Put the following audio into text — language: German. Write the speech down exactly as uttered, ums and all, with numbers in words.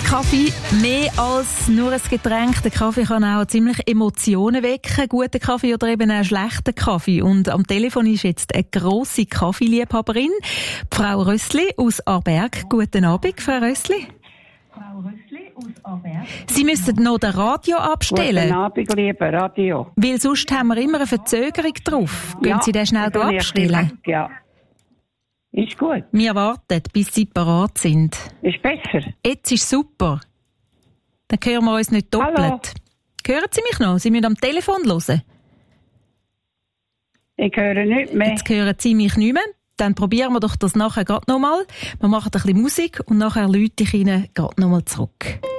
Kaffee, mehr als nur ein Getränk. Der Kaffee kann auch ziemlich Emotionen wecken. Guter Kaffee oder eben auch schlechter Kaffee. Und am Telefon ist jetzt eine grosse Kaffeeliebhaberin, Frau Rössli aus Aarberg. Guten Abend, Frau Rössli. Frau Rössli aus Aarberg. Sie müssen noch das Radio abstellen. Guten Abend, lieber Radio. Weil sonst haben wir immer eine Verzögerung drauf. Gehen ja, Sie den schnell abstellen? Ja. Ist gut. Wir warten, bis Sie parat sind. Ist besser. Jetzt ist super. Dann hören wir uns nicht doppelt. Hallo. Hören Sie mich noch? Sie müssen am Telefon hören. Ich höre nicht mehr. Jetzt hören Sie mich nicht mehr. Dann probieren wir doch das nachher gerade nochmal. Wir machen ein bisschen Musik und nachher läute ich Ihnen gerade nochmal zurück.